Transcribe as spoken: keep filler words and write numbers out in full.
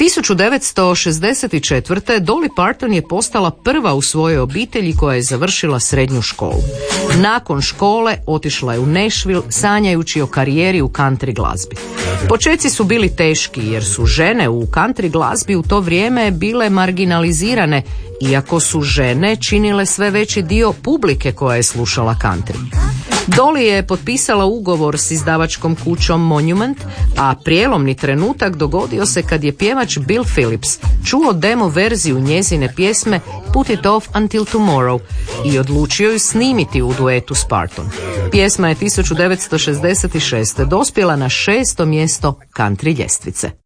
tisuću devetsto šezdeset četvrte. Dolly Parton je postala prva u svojoj obitelji koja je završila srednju školu. Nakon škole otišla je u Nashville sanjajući o karijeri u country glazbi. Počeci su bili teški jer su žene u country glazbi u to vrijeme bile marginalizirane, iako su žene činile sve veći dio publike koja je slušala country. Dolly je potpisala ugovor s izdavačkom kućom Monument, a prijelomni trenutak dogodio se kad je pjevač Bill Phillips čuo demo verziju njezine pjesme Put It Off Until Tomorrow i odlučio ju snimiti u duetu s Parton. Pjesma je tisuću devetsto šezdeset šeste. dospjela na šesto mjesto country ljestvice.